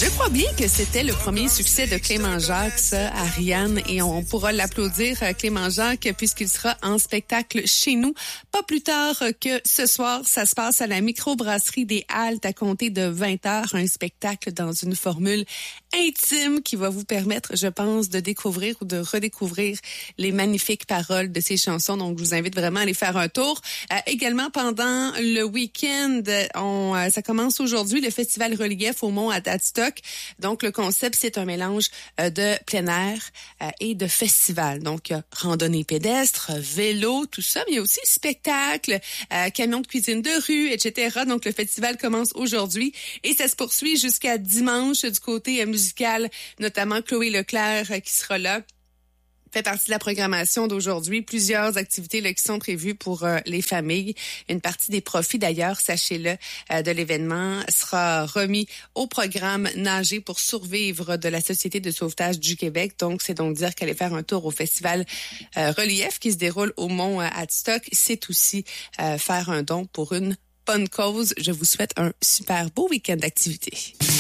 Je crois bien que c'était le premier succès de Clément Jacques, ça, Ariane, et on pourra l'applaudir, Clément Jacques, puisqu'il sera en spectacle chez nous. Pas plus tard que ce soir, ça se passe à la microbrasserie des Haltes à compter de 20h, un spectacle dans une formule intime qui va vous permettre, je pense, de découvrir ou de redécouvrir les magnifiques paroles de ces chansons. Donc, je vous invite vraiment à aller faire un tour. Également, pendant le week-end, ça commence aujourd'hui, le Festival Relief au Mont à Adstock. Donc, le concept, c'est un mélange de plein air et de festival. Donc, randonnée pédestre, vélo, tout ça. Mais il y a aussi spectacle, camion de cuisine de rue, etc. Donc, le festival commence aujourd'hui et ça se poursuit jusqu'à dimanche du côté musical, notamment Chloé Leclerc qui sera là. Fait partie de la programmation d'aujourd'hui. Plusieurs activités là, qui sont prévues pour les familles. Une partie des profits, d'ailleurs, sachez-le, de l'événement sera remis au programme Nager pour survivre de la Société de sauvetage du Québec. Donc, c'est donc dire qu'aller faire un tour au festival Relief qui se déroule au Mont Adstock, c'est aussi faire un don pour une bonne cause. Je vous souhaite un super beau week-end d'activités.